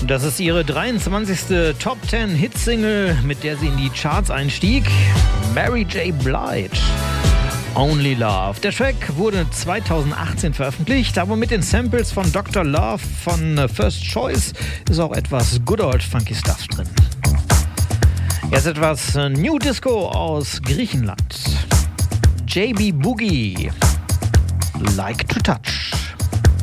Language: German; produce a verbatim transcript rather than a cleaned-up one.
Das ist ihre dreiundzwanzigste Top zehn Hitsingle, mit der sie in die Charts einstieg. Mary J. Blige, Only Love. Der Track wurde zweitausendachtzehn veröffentlicht, aber mit den Samples von Doktor Love von First Choice ist auch etwas Good Old Funky Stuff drin. Jetzt etwas New Disco aus Griechenland. J B Boogie, Like to Touch.